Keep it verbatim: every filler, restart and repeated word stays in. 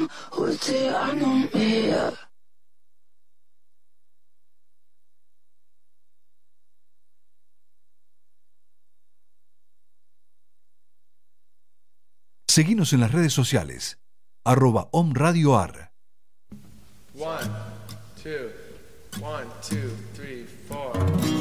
Seguinos en las redes sociales, arroba omradioar. One, two, one, two, three, four.